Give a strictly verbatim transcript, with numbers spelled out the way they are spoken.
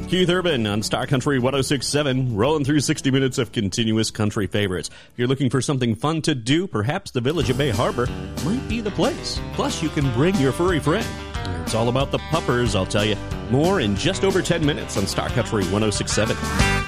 Keith Urban on Star Country one oh six point seven, rolling through sixty minutes of continuous country favorites. If you're looking for something fun to do, perhaps the Village of Bay Harbor might be the place. Plus, you can bring your furry friend. It's all about the puppers, I'll tell you. More in just over ten minutes on Star Country one oh six point seven.